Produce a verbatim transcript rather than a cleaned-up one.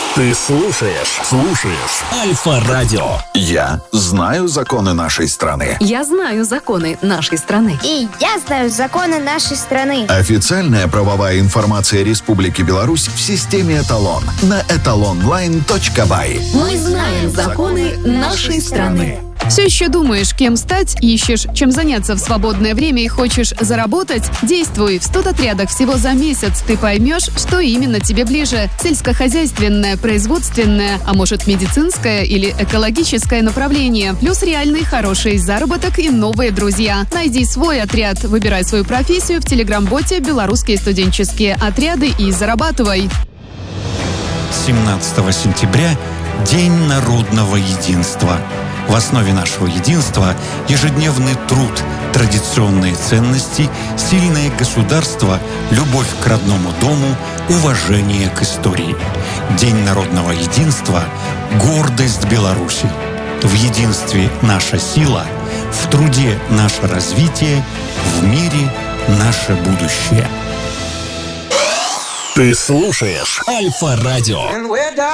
Ты слушаешь, слушаешь Альфа-радио. Я знаю законы нашей страны. Я знаю законы нашей страны. И я знаю законы нашей страны. Официальная правовая информация Республики Беларусь в системе «Эталон» на эталонлайн точка бай. Мы знаем законы нашей страны. Все еще думаешь, кем стать, ищешь, чем заняться в свободное время и хочешь заработать? Действуй! В студотрядах всего за месяц ты поймешь, что именно тебе ближе. Сельскохозяйственное, производственное, а может медицинское или экологическое направление. Плюс реальный хороший заработок и новые друзья. Найди свой отряд, выбирай свою профессию в телеграм-боте «Белорусские студенческие отряды» и зарабатывай. семнадцатого сентября – День народного единства. В основе нашего единства – ежедневный труд, традиционные ценности, сильное государство, любовь к родному дому, уважение к истории. День народного единства – гордость Беларуси. В единстве наша сила, в труде наше развитие, в мире наше будущее. Ты слушаешь Альфа-радио.